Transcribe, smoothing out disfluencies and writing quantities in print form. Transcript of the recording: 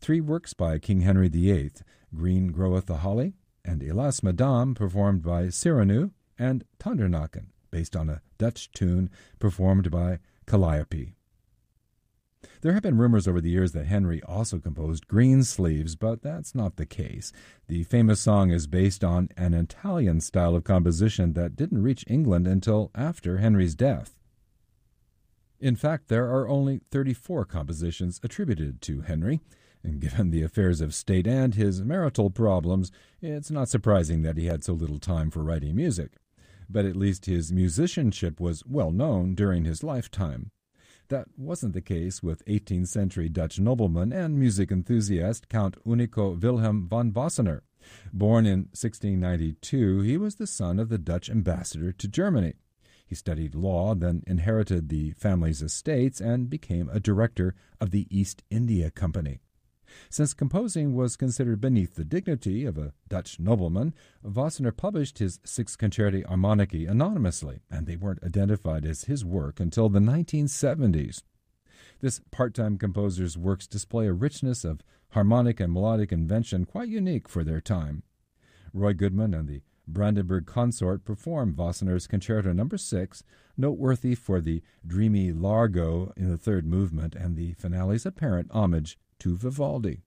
three works by King Henry VIII, Green Groweth the Holly, and Hélas Madame, performed by Cyrano, and Tondernacken, based on a Dutch tune performed by Calliope. There have been rumors over the years that Henry also composed Greensleeves, but that's not the case. The famous song is based on an Italian style of composition that didn't reach England until after Henry's death. In fact, there are only 34 compositions attributed to Henry, and given the affairs of state and his marital problems, it's not surprising that he had so little time for writing music. But at least his musicianship was well known during his lifetime. That wasn't the case with 18th century Dutch nobleman and music enthusiast Count Unico Wilhelm van Wassenaar. Born in 1692, he was the son of the Dutch ambassador to Germany. He studied law, then inherited the family's estates, and became a director of the East India Company. Since composing was considered beneath the dignity of a Dutch nobleman, Wassenaar published his Six Concerti Harmonici anonymously, and they weren't identified as his work until the 1970s. This part-time composer's works display a richness of harmonic and melodic invention quite unique for their time. Roy Goodman and the Brandenburg Consort performed Wassenaar's Concerto No. 6, noteworthy for the dreamy largo in the third movement and the finale's apparent homage to Vivaldi.